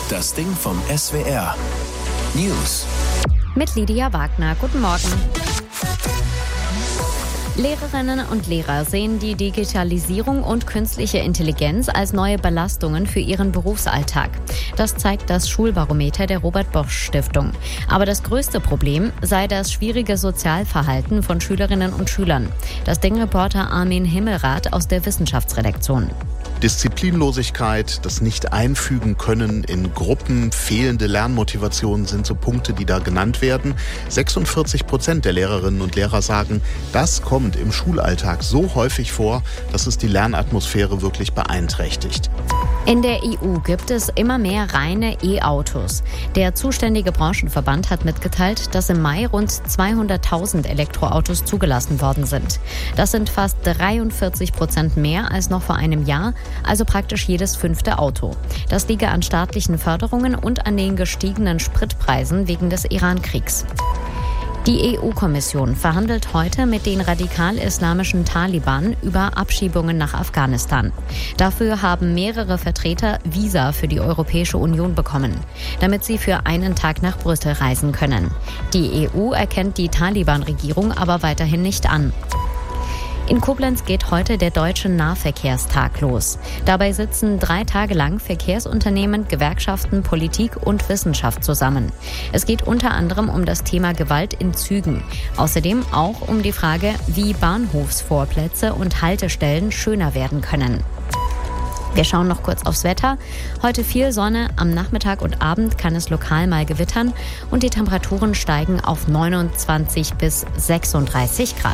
Das Ding vom SWR. News. Mit Lydia Wagner. Guten Morgen. Lehrerinnen und Lehrer sehen die Digitalisierung und künstliche Intelligenz als neue Belastungen für ihren Berufsalltag. Das zeigt das Schulbarometer der Robert-Bosch-Stiftung. Aber das größte Problem sei das schwierige Sozialverhalten von Schülerinnen und Schülern. Das Ding-Reporter Armin Himmelrath aus der Wissenschaftsredaktion. Disziplinlosigkeit, das Nicht-Einfügen-Können in Gruppen, fehlende Lernmotivation sind so Punkte, die da genannt werden. 46% der Lehrerinnen und Lehrer sagen, das kommt im Schulalltag so häufig vor, dass es die Lernatmosphäre wirklich beeinträchtigt. In der EU gibt es immer mehr reine E-Autos. Der zuständige Branchenverband hat mitgeteilt, dass im Mai rund 200.000 Elektroautos zugelassen worden sind. Das sind fast 43% mehr als noch vor einem Jahr, also praktisch jedes 5. Auto. Das liege an staatlichen Förderungen und an den gestiegenen Spritpreisen wegen des Iran-Kriegs. Die EU-Kommission verhandelt heute mit den radikal-islamischen Taliban über Abschiebungen nach Afghanistan. Dafür haben mehrere Vertreter Visa für die Europäische Union bekommen, damit sie für einen Tag nach Brüssel reisen können. Die EU erkennt die Taliban-Regierung aber weiterhin nicht an. In Koblenz geht heute der Deutsche Nahverkehrstag los. Dabei sitzen 3 Tage lang Verkehrsunternehmen, Gewerkschaften, Politik und Wissenschaft zusammen. Es geht unter anderem um das Thema Gewalt in Zügen. Außerdem auch um die Frage, wie Bahnhofsvorplätze und Haltestellen schöner werden können. Wir schauen noch kurz aufs Wetter. Heute viel Sonne, am Nachmittag und Abend kann es lokal mal gewittern und die Temperaturen steigen auf 29 bis 36 Grad.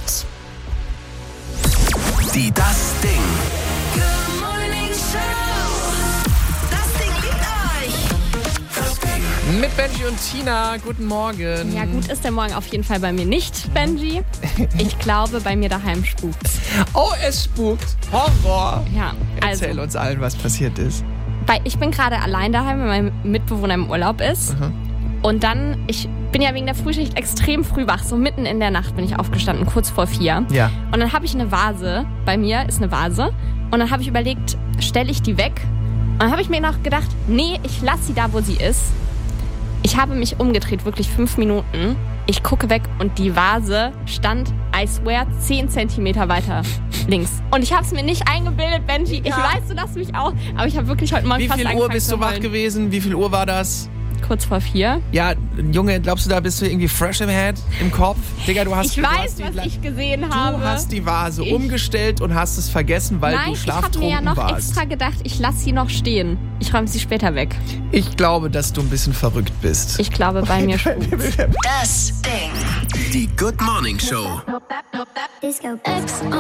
Die Das Ding. Good Morning Show. Das Ding liegt euch. Das Ding. Mit Benji und Tina, guten Morgen. Ja, gut ist der Morgen auf jeden Fall bei mir nicht, Benji. Ich glaube, bei mir daheim spukt's. Oh, es spukt. Horror. Ja, Erzähl also, uns allen, was passiert ist. weil ich bin gerade allein daheim, weil mein Mitbewohner im Urlaub ist. Und dann, ich bin ja wegen der Frühschicht extrem früh wach. So mitten in der Nacht bin ich aufgestanden, kurz vor 4. Ja. Und dann habe ich eine Vase. Bei mir ist eine Vase. Und dann habe ich überlegt, stelle ich die weg? Und dann habe ich mir noch gedacht, nee, ich lasse sie da, wo sie ist. Ich habe mich umgedreht, wirklich 5 Minuten. Ich gucke weg und die Vase stand, I swear, 10 Zentimeter weiter links. Und ich habe es mir nicht eingebildet, Benji. Ich weiß, du lachst mich auch. Aber ich habe wirklich heute Morgen Wie fast viel Uhr angefangen bist zu du wach heulen. gewesen? Wie viel Uhr war das? Kurz vor 4. Ja, Junge, glaubst du, da bist du irgendwie fresh im Head, im Kopf? Digga, du hast Ich du weiß, hast die, was ich gesehen habe. Du hast die Vase umgestellt und hast es vergessen, weil Nein, du ich habe mir schlaftrunken ja noch warst. extra gedacht, ich lasse sie noch stehen. Ich räume sie später weg. Ich glaube, dass du ein bisschen verrückt bist. Ich glaube, bei mir spukt's. Das Ding. Die Good Morning Show. Disco X.